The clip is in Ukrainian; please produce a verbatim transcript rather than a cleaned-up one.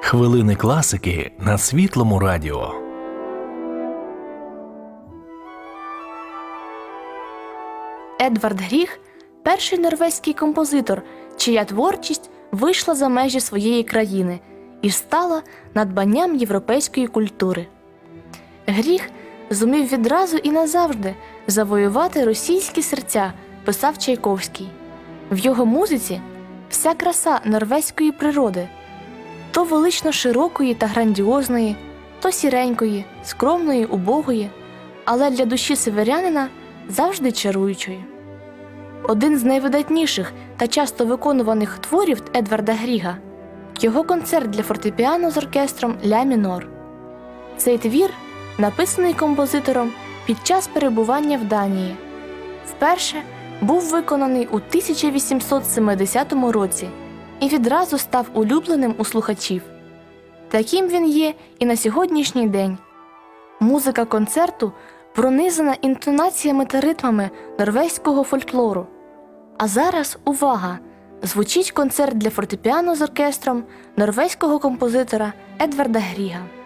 Хвилини класики на Світлому радіо. Едвард Гріг – перший норвезький композитор, чия творчість вийшла за межі своєї країни і стала надбанням європейської культури. Гріг зумів відразу і назавжди завоювати російські серця, писав Чайковський. В його музиці вся краса норвезької природи, то велично широкої та грандіозної, то сіренької, скромної, убогої, але для душі северянина завжди чаруючої. Один з найвидатніших та часто виконуваних творів Едварда Гріга – його концерт для фортепіано з оркестром «Ля мінор». Цей твір написаний композитором під час перебування в Данії. Вперше був виконаний у тисяча вісімсот сімдесятому році і відразу став улюбленим у слухачів. Таким він є і на сьогоднішній день. Музика концерту пронизана інтонаціями та ритмами норвезького фольклору. А зараз увага! Звучить концерт для фортепіано з оркестром норвезького композитора Едварда Гріга.